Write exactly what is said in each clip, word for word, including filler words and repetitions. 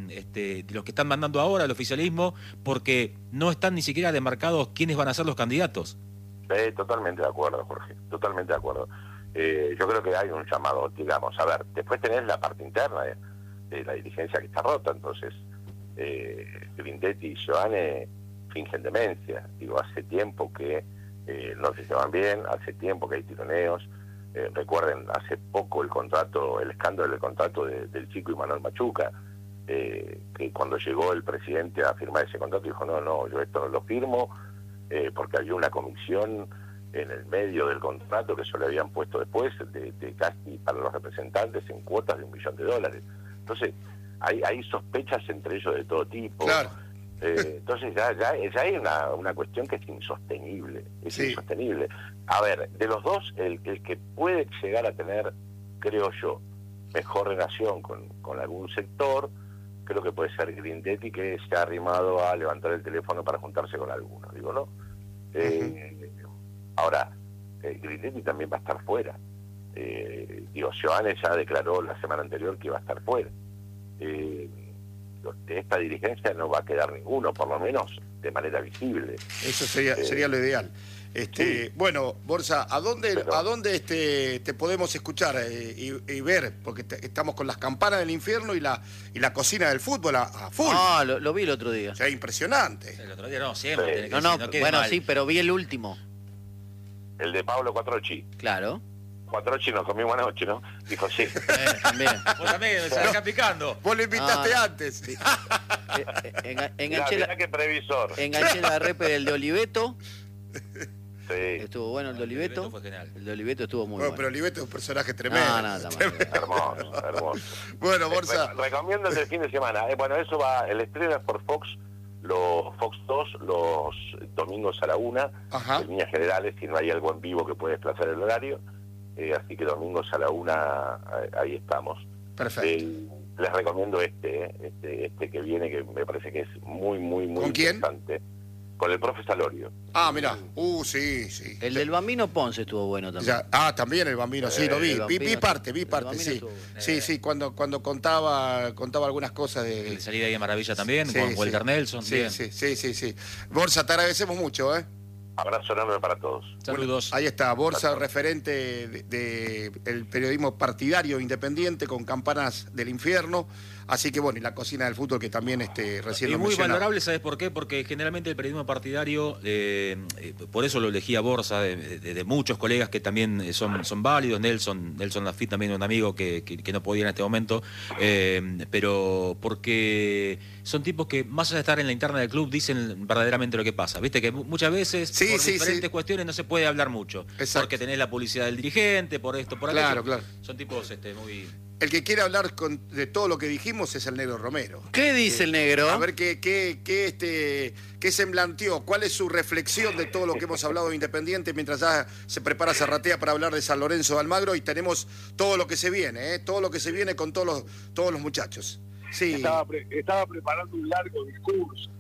este, de los que están mandando ahora el oficialismo, porque no están ni siquiera demarcados quiénes van a ser los candidatos. Eh, totalmente de acuerdo, Jorge, totalmente de acuerdo. Eh, yo creo que hay un llamado, digamos, a ver, después tenés la parte interna de, de la dirigencia que está rota, entonces eh, Grindetti y Giovane fingen demencia. Digo, hace tiempo que eh, no se llevan bien, hace tiempo que hay tironeos. Eh, recuerden, hace poco el contrato, el escándalo del contrato de, del Chico y Manuel Machuca, eh, que cuando llegó el presidente a firmar ese contrato dijo, no, no, yo esto no lo firmo, eh, porque había una comisión en el medio del contrato que se le habían puesto después de, de casi para los representantes en cuotas de un millón de dólares. Entonces, hay, hay sospechas entre ellos de todo tipo. Claro. Eh, entonces ya, ya, ya hay una, una cuestión que es insostenible, es Sí. insostenible. A ver, de los dos, el, el que puede llegar a tener, creo yo, mejor relación con, con algún sector, creo que puede ser Grindetti, que se ha arrimado a levantar el teléfono para juntarse con alguno, digo, ¿no? Eh, uh-huh. Ahora, eh, Grindetti también va a estar fuera. Eh, digo, Giovane ya declaró la semana anterior que iba a estar fuera. Eh, de esta dirigencia no va a quedar ninguno, por lo menos de manera visible. Eso sería, eh, sería lo ideal. Este, sí. Bueno, Borsa, ¿a dónde, Pero, ¿a dónde este, te podemos escuchar eh, y, y ver? Porque te, estamos con las campanas del infierno y la y la cocina del fútbol a, a full. Ah, lo, lo vi el otro día. O sea, impresionante. El otro día no, siempre. Sí. Tiene que No, no, decir, no quede bueno, mal. sí, pero vi el último. el de Pablo Quattrochi. Claro. Quattrochi nos comimos anoche, ¿no? Dijo, sí. Eh, también. Vos también, se acá picando. Vos lo invitaste Ah, antes. sí. Eh, eh, enga- Mirá, enganché, mirá la, qué previsor. enganché la repe del de Oliveto. Sí. Estuvo bueno el de Oliveto. Fue genial. El de Oliveto estuvo muy Bueno, bueno. pero Oliveto es un personaje tremendo. No, no, está mal. Hermoso, hermoso. Bueno, Eh, Borsa. re- recomiendo el del fin de semana. Eh, bueno, eso va, el estreno es por Fox, los Fox dos, los domingos a la una, Ajá. en líneas generales, si no hay algo en vivo que puede desplazar el horario. Eh, así que domingos a la una, eh, ahí estamos. Perfecto. Eh, les recomiendo este, eh, este, este que viene, que me parece que es muy, muy, muy ¿Con quién? interesante. Con el profe Salorio. Ah, mirá. Uh, sí, sí. El del Bambino Ponce estuvo bueno también. Ya, ah, también el Bambino, sí, lo vi. El Vi, Bambino, vi parte, vi el parte, Bambino sí. estuvo bueno. Sí, sí, cuando, cuando contaba, contaba algunas cosas de... El salida ahí a Maravilla también, Sí, con sí. Walter Nelson. Sí, bien. sí, sí, sí, sí. Borsa, te agradecemos mucho, ¿eh? Abrazo enorme para todos. Saludos. Ahí está, Borsa, referente de, de el periodismo partidario independiente con campanas del infierno. Así que bueno, y la cocina del fútbol que también este, recién Y lo muy mencionaba. valorable, ¿sabes por qué? Porque generalmente el periodismo partidario, eh, eh, por eso lo elegí a Borsa, de, de- de muchos colegas que también eh, son, son válidos, Nelson, Nelson Lafitte también un amigo que, que- que no podía en este momento, eh, pero porque son tipos que más allá de estar en la interna del club dicen verdaderamente lo que pasa. Viste que mu- muchas veces Sí, por sí, diferentes sí. cuestiones no se puede hablar mucho, Exacto. porque tenés la publicidad del dirigente, por esto, por aquello. Claro, claro. Son tipos este, muy... El que quiere hablar con, de todo lo que dijimos es el Negro Romero. ¿Qué dice el negro? A ver qué, qué, qué, este, qué semblanteó, cuál es su reflexión de todo lo que hemos hablado de Independiente mientras ya se prepara Zarratea para hablar de San Lorenzo de Almagro y tenemos todo lo que se viene, ¿eh? Todo lo que se viene con todos los, todos los muchachos. Sí. Estaba, pre- estaba preparando un largo discurso.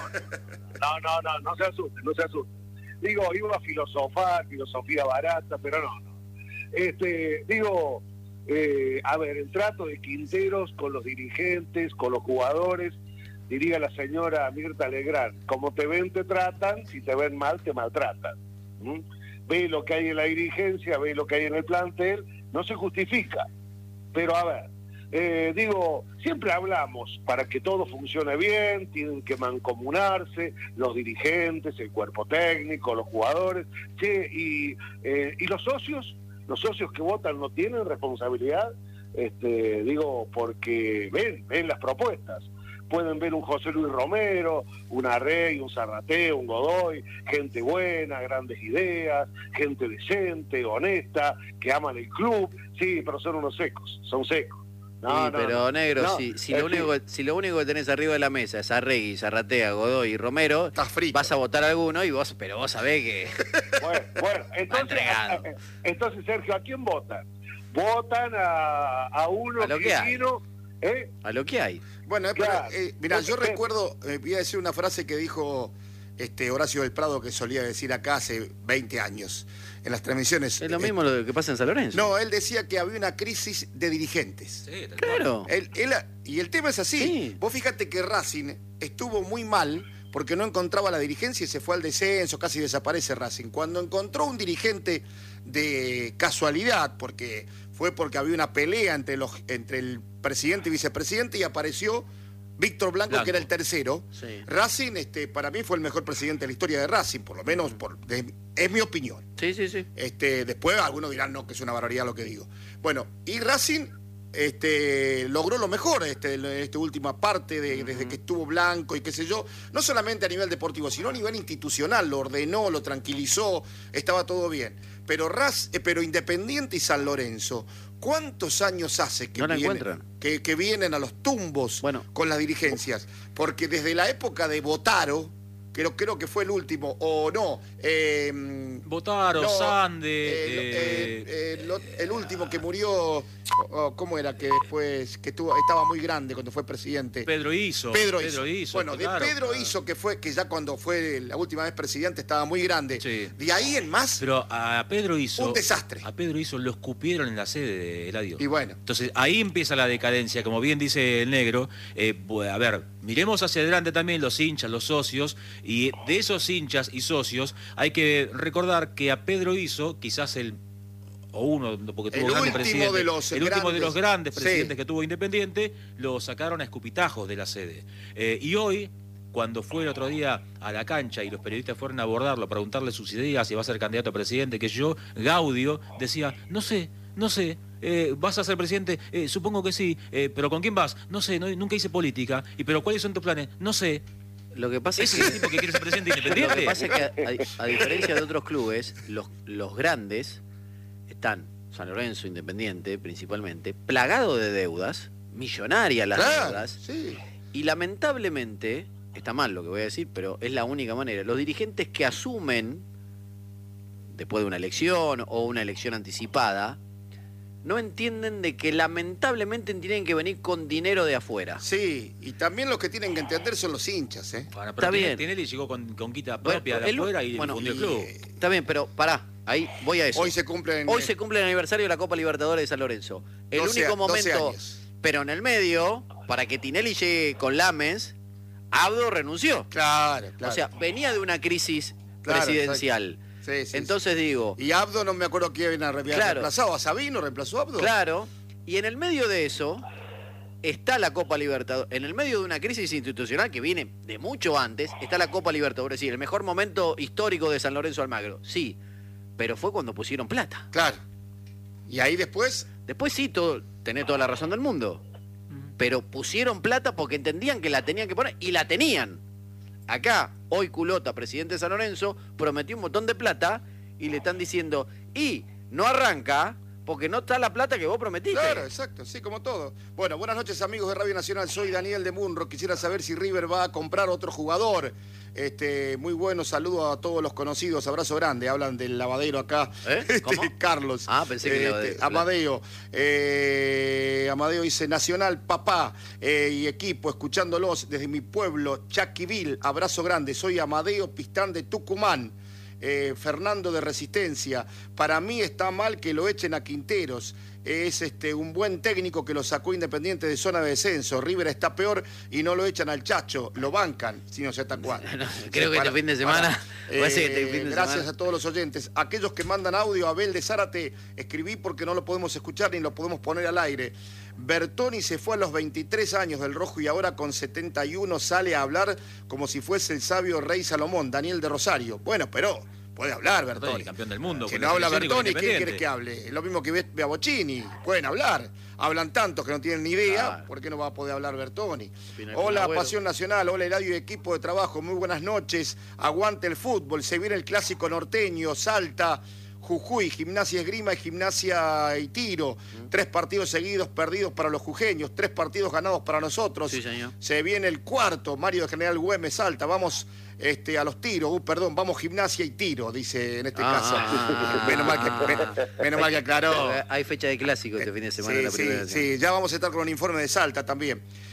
No, no, no, no, no se asusten, no se asusten. Digo, iba a filosofar, filosofía barata, pero no, no. Este, digo, eh, a ver, el trato de Quinteros con los dirigentes, con los jugadores, diría la señora Mirta Legrand, como te ven te tratan, si te ven mal te maltratan. ¿Mm? Ve lo que hay en la dirigencia, ve lo que hay en el plantel, no se justifica. Pero a ver, eh, digo, siempre hablamos para que todo funcione bien, tienen que mancomunarse los dirigentes, el cuerpo técnico, los jugadores, che, y, eh, y los socios, los socios que votan no tienen responsabilidad, este, digo, porque ven, ven las propuestas. Pueden ver un José Luis Romero, un Arrey, un Zarratea, un Godoy, gente buena, grandes ideas, gente decente, honesta, que aman el club, sí, pero son unos secos, son secos. No, Sí, no, pero no. negro, No, si, si, es lo único, decir, que- si lo único que tenés arriba de la mesa es Arregui, Zarratea, Godoy y Romero, Estás frito. vas a votar a alguno y vos, pero vos sabés que... Bueno, bueno, entonces, entregado. entonces, Sergio, ¿a quién votan? Votan a, a uno A lo que hay. vino, ¿eh? A lo que hay. Bueno, eh, Claro. pero, eh, mirá, yo Entonces, recuerdo, eh, voy a decir una frase que dijo este, Horacio del Prado, que solía decir acá hace veinte años, en las transmisiones. Es lo mismo eh, lo que pasa en San Lorenzo. No, él decía que había una crisis de dirigentes. Sí, tal Claro. Él- él- y el tema es así. Sí. Vos fíjate que Racing estuvo muy mal porque no encontraba la dirigencia y se fue al descenso, casi desaparece Racing. Cuando encontró un dirigente de casualidad, porque fue porque había una pelea entre, los, entre el presidente y vicepresidente y apareció Víctor Blanco, Blanco. que era el tercero. Sí. Racing, este, para mí fue el mejor presidente de la historia de Racing, por lo menos por, de- es mi opinión. Sí, sí, sí. Este, después algunos dirán no, que es una barbaridad lo que digo. Bueno, y Racing este, logró lo mejor este, en esta última parte de, desde que estuvo Blanco y qué sé yo, no solamente a nivel deportivo, sino a nivel institucional, lo ordenó, lo tranquilizó, estaba todo bien. Pero Raz, eh, pero Independiente y San Lorenzo, ¿cuántos años hace que, No la vienen, encuentran. que, que vienen a los tumbos Bueno. con las dirigencias? Porque desde la época de Botaro, creo, creo que fue el último, o no, eh, Botaro, no, Sande, eh, eh, eh, eh, lo- el último que murió, oh, ¿cómo era? Que después, que tuvo, estaba muy grande cuando fue presidente. Pedro Iso. Pedro, Pedro Iso. Iso, Bueno, claro, de Pedro claro. Iso, que fue, que ya cuando fue la última vez presidente estaba muy grande. Sí. De ahí en más, Pero a Pedro Iso. un desastre. A Pedro Iso lo escupieron en la sede de Eladio. Y bueno. Entonces ahí empieza la decadencia, como bien dice el negro. Eh, bu- a ver, miremos hacia adelante también los hinchas, los socios, y de esos hinchas y socios hay que recordar que a Pedro Iso, quizás el o uno, porque tuvo El grandes último presidentes, de los el último de los grandes, grandes sí. presidentes que tuvo Independiente, lo sacaron a escupitajos de la sede. Eh, y hoy, cuando fue el otro día a la cancha y los periodistas fueron a abordarlo, a preguntarle sus ideas, si va a ser candidato a presidente, que yo, Gaudio decía, no sé, no sé, eh, ¿vas a ser presidente? Eh, supongo que sí, eh, pero ¿con quién vas? No sé, no- nunca hice política. ¿Y pero cuáles son tus planes? No sé. Lo que pasa es ¿Ese es que... el tipo que quiere ser presidente Lo independiente? que pasa es que, a, a diferencia de otros clubes, los, los grandes están, San Lorenzo, Independiente, principalmente, plagados de deudas, millonarias las Claro, deudas, sí. y lamentablemente, está mal lo que voy a decir, pero es la única manera, los dirigentes que asumen, después de una elección o una elección anticipada, no entienden de que lamentablemente tienen que venir con dinero de afuera. Sí, y también los que tienen que entender son los hinchas, ¿eh? Bueno, Está pero bien. Tinelli llegó con, con quita Bueno, propia de el- afuera y bueno, fundió el y, club. eh, Está bien, pero pará, ahí voy a eso. Hoy se cumplen... Hoy eh, se cumple el aniversario de la Copa Libertadores de San Lorenzo. El doce único a- doce momento, años. pero en el medio, para que Tinelli llegue con Lames, Abdo renunció. Claro, claro. O sea, venía de una crisis Claro, presidencial. Sí, sí, Entonces digo, sí. Y Abdo no me acuerdo quién había Claro. reemplazado. ¿A Sabino reemplazó a Abdo? claro, y en el medio de eso está la Copa Libertadores. En el medio de una crisis institucional que viene de mucho antes, está la Copa Libertadores. Sí, el mejor momento histórico de San Lorenzo Almagro. Sí, pero fue cuando pusieron plata. Claro. Y ahí después... Después sí, todo, tenés toda la razón del mundo. Pero pusieron plata porque entendían que la tenían que poner y la tenían. Acá, hoy Culota, presidente de San Lorenzo, prometió un montón de plata y le están diciendo, y no arranca porque no está la plata que vos prometiste. Claro, exacto, sí, como todo. Bueno, buenas noches amigos de Radio Nacional, soy Daniel de Munro, quisiera saber si River va a comprar otro jugador. Este, muy bueno, saludo a todos los conocidos, abrazo grande, hablan del lavadero acá, ¿Eh? este, ¿Cómo? Carlos. Ah, pensé que Este, lavadero. Amadeo, eh, Amadeo dice, Nacional, papá eh, y equipo, escuchándolos desde mi pueblo, Chaquivil, abrazo grande, soy Amadeo Pistán de Tucumán. Eh, Fernando de Resistencia, para mí está mal que lo echen a Quinteros, es este un buen técnico que lo sacó Independiente de zona de descenso, River está peor y no lo echan al Chacho, lo bancan, si no sé hasta cuándo. Creo que Para- este fin de para- semana... parece que este fin de gracias semana- a todos los oyentes, aquellos que mandan audio, Abel de Zárate, escribí porque no lo podemos escuchar ni lo podemos poner al aire. Bertoni se fue a los veintitrés años del Rojo y ahora con setenta y uno sale a hablar como si fuese el sabio rey Salomón, Daniel de Rosario. Bueno, pero puede hablar Bertoni. El campeón del mundo. Si con no la habla selección y con Bertoni, ¿quién Independiente. quiere que hable? Lo mismo que ve ve a Bocini, pueden hablar. Hablan tantos que no tienen ni idea, Claro. ¿por qué no va a poder hablar Bertoni? Opina Hola, Kun Agüero. Pasión Nacional, hola Eladio y equipo de trabajo, muy buenas noches. Aguante el fútbol, se viene el clásico norteño, Salta, Jujuy, Gimnasia Esgrima y Gimnasia y Tiro. Tres partidos seguidos perdidos para los jujeños, tres partidos ganados para nosotros. Sí, señor. Se viene el cuarto, Mario de General Güemes, Salta, vamos este, a los tiros, uh, perdón, vamos Gimnasia y Tiro, dice en este Ah, caso. ah, menos, mal que, menos, menos mal que aclaró. Hay fecha de clásico este fin de semana Sí, en la sí, primera. sí, ya vamos a estar con un informe de Salta también.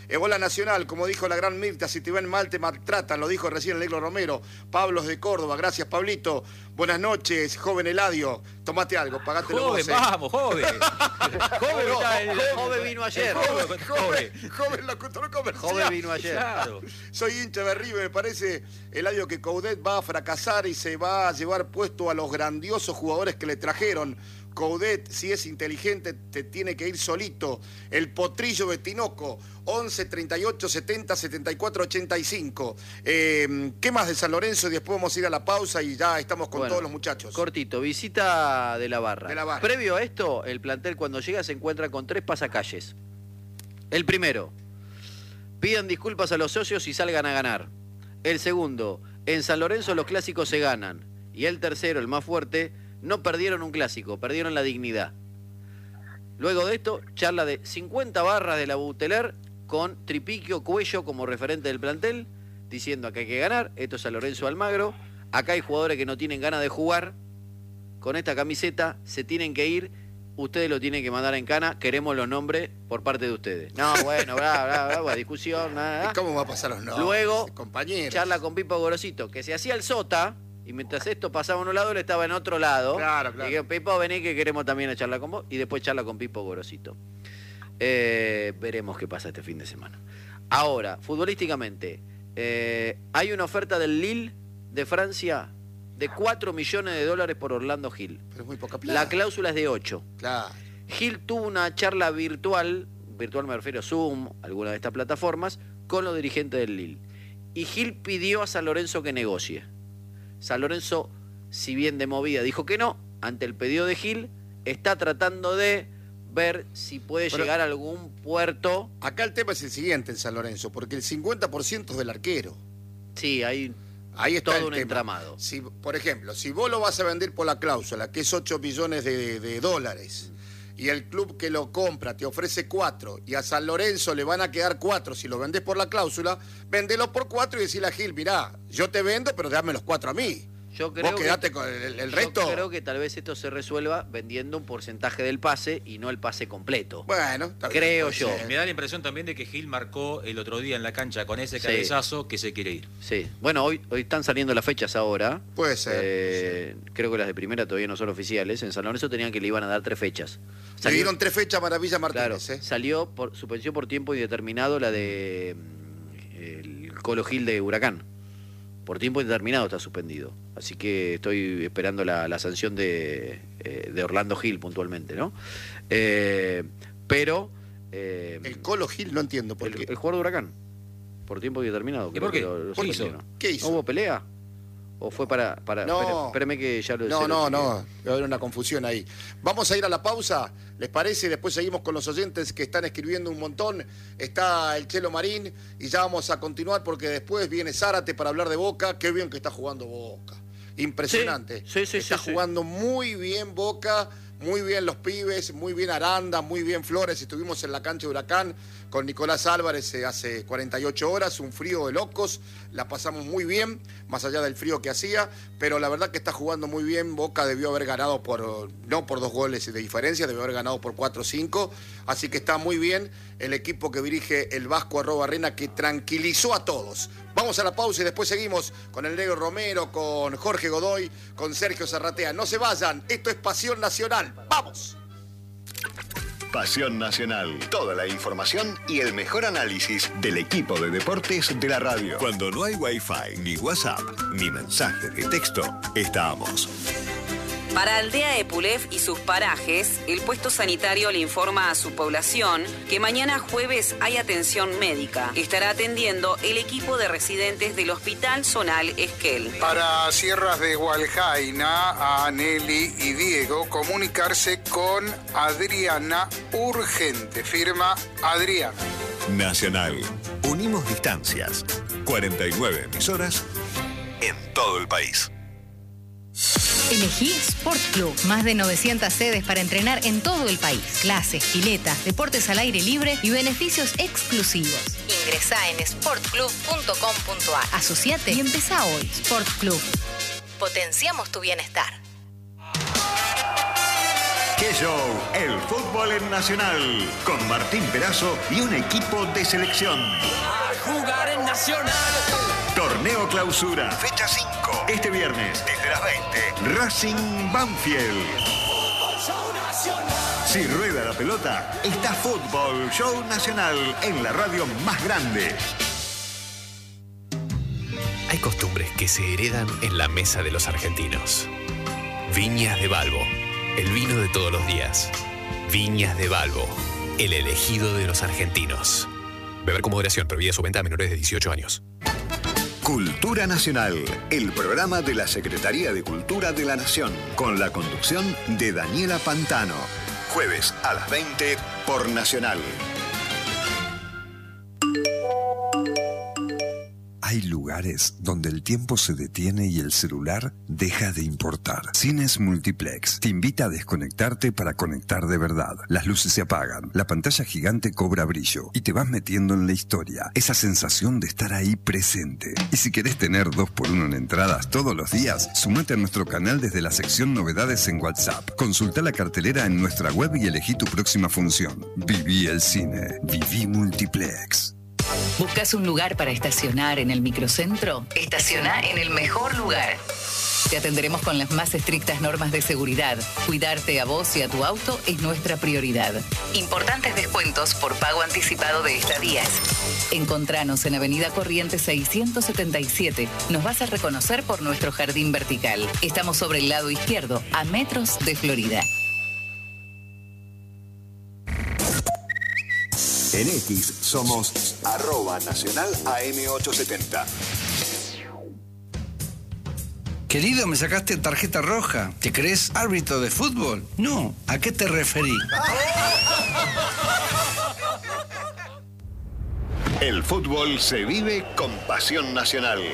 Eh, hola Nacional, como dijo la gran Mirta, si te ven mal te maltratan, lo dijo recién el negro Romero. Pablo de Córdoba, gracias Pablito. Buenas noches, joven Eladio. Tomate algo, pagátelo Joven, vos. eh. vamos, joven. Joven, No, está el- Joven vino ayer. Joven, joven. Joven locutor comercial. Joven vino ayer. Claro. Soy hincha de River, me parece, Eladio, que Coudet va a fracasar y se va a llevar puesto a los grandiosos jugadores que le trajeron. Coudet, si es inteligente, te tiene que ir solito. El potrillo de Tinoco, once, treinta y ocho, setenta, setenta y cuatro, ochenta y cinco. Eh, ¿Qué más de San Lorenzo? Y después vamos a ir a la pausa y ya estamos con Bueno, todos los muchachos. Cortito, visita de la barra. De la Barra. Previo a esto, el plantel cuando llega se encuentra con tres pasacalles. El primero, pidan disculpas a los socios y salgan a ganar. El segundo, en San Lorenzo los clásicos se ganan. Y el tercero, el más fuerte, no perdieron un clásico, perdieron la dignidad. Luego de esto, charla de cincuenta barras de la Buteler con Tripiquio Cuello como referente del plantel, diciendo que hay que ganar. Esto es San Lorenzo Almagro. Acá hay jugadores que no tienen ganas de jugar. Con esta camiseta se tienen que ir. Ustedes lo tienen que mandar en cana. Queremos los nombres por parte de ustedes. No, bueno, bla, bla, bla, bla, discusión, nada. ¿Cómo va a pasar los nombres? Luego, compañeros? charla con Pipo Gorosito, que se hacía el sota, y mientras esto pasaba en un lado, él estaba en otro lado. Claro, claro. Y digo, Pipo, vení que queremos también a charla con vos. Y después charla con Pipo Gorosito. Eh, veremos qué pasa este fin de semana. Ahora, futbolísticamente, eh, hay una oferta del Lille de Francia de cuatro millones de dólares por Orlando Gil. Pero es muy poca plata. La cláusula es de ocho. Claro. Gil tuvo una charla virtual, virtual me refiero a Zoom, alguna de estas plataformas, con los dirigentes del Lille. Y Gil pidió a San Lorenzo que negocie. San Lorenzo, si bien de movida dijo que no, ante el pedido de Gil, está tratando de ver si puede Pero- llegar a algún puerto. Acá el tema es el siguiente en San Lorenzo, porque el cincuenta por ciento es del arquero. Sí, hay Ahí está todo el un tema. entramado. Si, por ejemplo, si vos lo vas a vender por la cláusula, que es ocho millones de, de dólares, y el club que lo compra te ofrece cuatro, y a San Lorenzo le van a quedar cuatro si lo vendés por la cláusula, vendelo por cuatro y decirle a Gil, mirá, yo te vendo, pero dame los cuatro a mí. Yo creo Vos que- quedate con el, el Yo resto. creo que tal vez esto se resuelva vendiendo un porcentaje del pase y no el pase completo. Bueno, está bien, Creo puede yo. ser. Me da la impresión también de que Gil marcó el otro día en la cancha con ese Sí. cabezazo que se quiere ir. Sí. Bueno, hoy, hoy están saliendo las fechas ahora. Puede ser. Eh, creo que las de primera todavía no son oficiales. En San Lorenzo tenían que le iban a dar tres fechas. Le dieron tres fechas a Maravilla Claro, Martínez, ¿eh? salió por suspensión por tiempo indeterminado la de mm, el Colo Gil de Huracán. Por tiempo indeterminado está suspendido. Así que estoy esperando la, la sanción de, eh, de Orlando Gil puntualmente, ¿no? Eh, pero... eh, El Colo Gil no entiendo por el, qué. el jugador de Huracán. Por tiempo indeterminado. ¿Y creo por qué? que lo- lo ¿Por qué suspendieron. hizo? ¿Qué hizo? ¿No hubo pelea? ¿O fue para...? para No. espere- espéreme que ya lo No, se lo no, chequeo. no, va a haber una confusión ahí. Vamos a ir a la pausa, ¿les parece? Después seguimos con los oyentes que están escribiendo un montón. Está el Chelo Marín y ya vamos a continuar porque después viene Zárate para hablar de Boca. Qué bien que está jugando Boca. Impresionante. Sí, sí, sí, está sí, sí. jugando muy bien Boca, muy bien los pibes, muy bien Aranda, muy bien Flores. Estuvimos en la cancha de Huracán con Nicolás Álvarez eh, hace cuarenta y ocho horas, un frío de locos, la pasamos muy bien, más allá del frío que hacía, pero la verdad que está jugando muy bien. Boca debió haber ganado por, no por dos goles de diferencia, debió haber ganado por cuatro o cinco, así que está muy bien el equipo que dirige el Vasco Arrobarrena, que tranquilizó a todos. Vamos a la pausa y después seguimos con el Negro Romero, con Jorge Godoy, con Sergio Zarratea. No se vayan, esto es Pasión Nacional. ¡Vamos! Pasión Nacional. Toda la información y el mejor análisis del equipo de deportes de la radio. Cuando no hay Wi-Fi, ni WhatsApp, ni mensaje de texto, estamos. Para Aldea Epulef y sus parajes, el puesto sanitario le informa a su población que mañana jueves hay atención médica. Estará atendiendo el equipo de residentes del Hospital Zonal Esquel. Para Sierras de Hualjaina, a Nelly y Diego, comunicarse con Adriana urgente. Firma Adriana. Nacional. Unimos distancias. cuarenta y nueve emisoras en todo el país. Elegí Sport Club. Más de novecientas sedes para entrenar en todo el país. Clases, piletas, deportes al aire libre y beneficios exclusivos. Ingresá en sport club punto com punto a r. Asociate y empezá hoy. Sport Club. Potenciamos tu bienestar. ¡Qué show! El fútbol en Nacional. Con Martín Perazo y un equipo de selección. A jugar en Nacional. Torneo Clausura. Fecha cinco. Este viernes, desde las veinte. Racing Banfield. Si rueda la pelota, está Fútbol Show Nacional en la radio más grande. Hay costumbres que se heredan en la mesa de los argentinos. Viñas de Balbo, el vino de todos los días. Viñas de Balbo, el elegido de los argentinos. Beber con moderación, prohibida su venta a menores de dieciocho años. Cultura Nacional, el programa de la Secretaría de Cultura de la Nación, con la conducción de Daniela Pantano. Jueves a las veinte por Nacional. Hay lugares donde el tiempo se detiene y el celular deja de importar. Cines Multiplex te invita a desconectarte para conectar de verdad. Las luces se apagan, la pantalla gigante cobra brillo y te vas metiendo en la historia. Esa sensación de estar ahí presente. Y si querés tener dos por uno en entradas todos los días, sumate a nuestro canal desde la sección Novedades en WhatsApp. Consulta la cartelera en nuestra web y elegí tu próxima función. Viví el cine. Viví Multiplex. ¿Buscas un lugar para estacionar en el microcentro? Estaciona en el mejor lugar. Te atenderemos con las más estrictas normas de seguridad. Cuidarte a vos y a tu auto es nuestra prioridad. Importantes descuentos por pago anticipado de estadías. Encontranos en Avenida Corrientes seiscientos setenta y siete. Nos vas a reconocer por nuestro jardín vertical. Estamos sobre el lado izquierdo, a metros de Florida. En X somos arroba nacional A M ochocientos setenta. Querido, me sacaste tarjeta roja. ¿Te crees árbitro de fútbol? No, ¿a qué te referí? El fútbol se vive con pasión nacional.